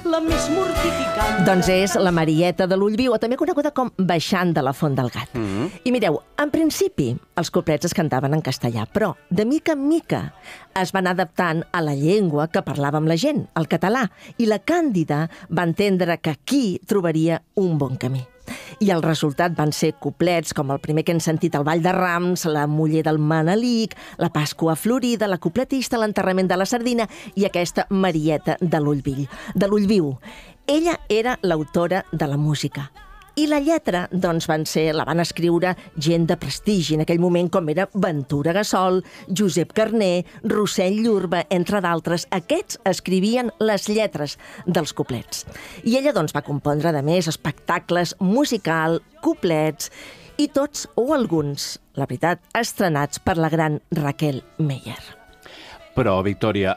la més mortificant. Doncs és la Marieta de l'Ullviu, o també coneguda com Baixant de la Font del Gat. I mireu, en principi, els couplets es cantaven en castellà, però de mica en mica es van adaptant a la llengua que parlàvem la gent, el català, i la Càndida va entendre que aquí trobaria un bon camí. I el resultat van ser couplets com el primer que hem sentit, el Ball de Rams, la Muller del Manelic, la Pasqua Florida, la Cupletista, l'Enterrament de la Sardina i aquesta Marieta de l'Ullviu. Ella era l'autora de la música. I la lletra, doncs, la van escriure gent de prestigi en aquell moment, com era Ventura Gassol, Josep Carner, Rossell Llurba, entre d'altres. Aquests escrivien les lletres dels couplets. I ella, doncs, va compondre, a més, espectacles musical, couplets, i tots, o alguns, la veritat, estrenats per la gran Raquel Meyer. Però, Victòria,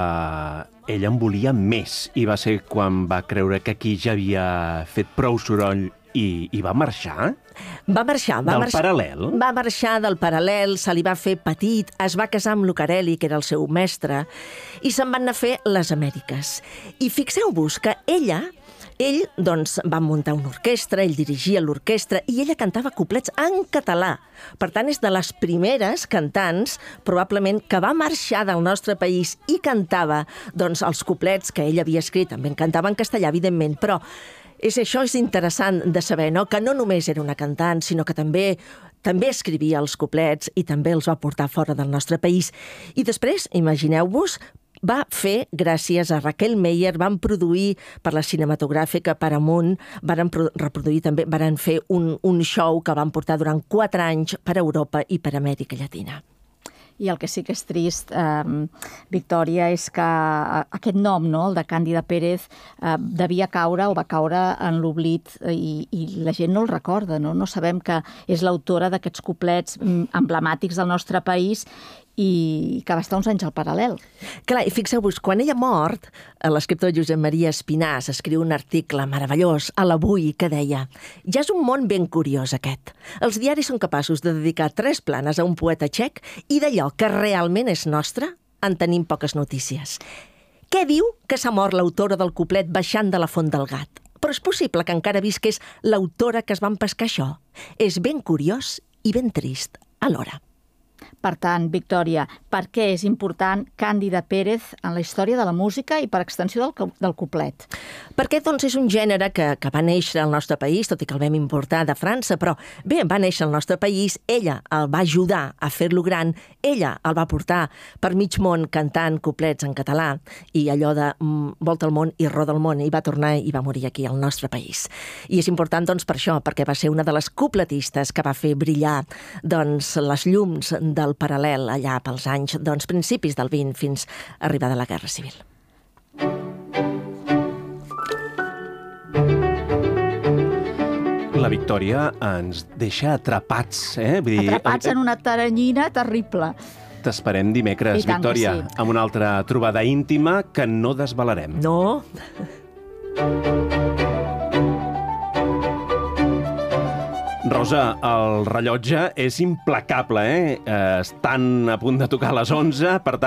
ella en volia més, i va ser quan va creure que aquí ja havia fet prou soroll i va marxar? Va marxar. Paral·lel? Va marxar del Paral·lel, se li va fer petit, es va casar amb Lucarelli, que era el seu mestre, i se'n van anar a fer les Amèriques. I fixeu-vos que ell, doncs, va muntar una orquestra, ell dirigia l'orquestra, i ella cantava couplets en català. Per tant, és de les primeres cantants, probablement, que va marxar del nostre país i cantava, doncs, els couplets que ell havia escrit. També en cantava en castellà, evidentment, però això és interessant de saber, no? Que no només era una cantant, sinó que també escrivia els couplets i també els va portar fora del nostre país. I després, imagineu-vos, va fer, gràcies a Raquel Meyer, van produir per la cinematogràfica Paramount, varen reproduir també, varen fer un show que van portar durant 4 anys per Europa i per Amèrica Llatina. I el que sí que és trist, Victòria, és que aquest nom, no, el de Càndida Pérez, devia caure o va caure en l'oblit i la gent no el recorda, no? No sabem que és l'autora d'aquests couplets emblemàtics del nostre país i que va estar uns anys al Paral·lel. Clar, i fixeu-vos, quan ella mort, l'escriptor Josep Maria Espinàs escriu un article meravellós a l'Avui que deia: ja és un món ben curiós aquest. Els diaris són capaços de dedicar 3 planes a un poeta txec i d'allò que realment és nostre en tenim poques notícies. Què diu que s'ha mort l'autora del couplet Baixant de la Font del Gat? Però és possible que encara visqués l'autora que es va empescar això. És ben curiós i ben trist alhora. Per tant, Victòria, per què és important Càndida Pérez en la història de la música i per extensió del couplet? Perquè doncs, és un gènere que va néixer al nostre país, tot i que el vam importar de França, però bé, va néixer al nostre país, ella el va ajudar a fer-lo gran, ella el va portar per mig món cantant couplets en català, i allò de volta el món i roda el món, i va tornar i va morir aquí al nostre país. I és important doncs, per això, perquè va ser una de les coupletistes que va fer brillar doncs, les llums del Paral·lel allà pels anys, doncs, principis del 20 fins a arribada la Guerra Civil. La Victòria ens deixa atrapats, Atrapats en una taranyina terrible. T'esperem dimecres, Victòria, amb una altra trobada íntima que no desvelarem. No. Rosa, el rellotge és implacable, Estan a punt de tocar les 11, per tant,